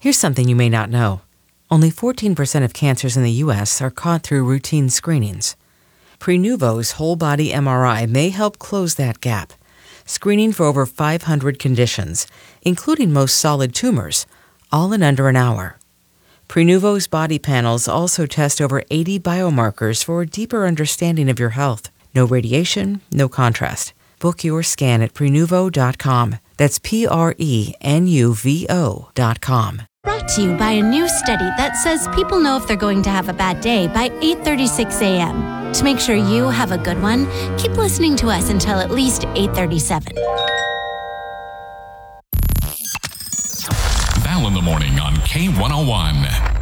Here's something you may not know. Only 14% of cancers in the U.S. are caught through routine screenings. Prenuvo's whole-body MRI may help close that gap, screening for over 500 conditions, including most solid tumors, all in under an hour. Prenuvo's body panels also test over 80 biomarkers for a deeper understanding of your health. No radiation, no contrast. Book your scan at Prenuvo.com. That's Prenuvo.com. Brought to you by a new study that says people know if they're going to have a bad day by 8:36 a.m. To make sure you have a good one, keep listening to us until at least 8:37. Val in the morning on K101.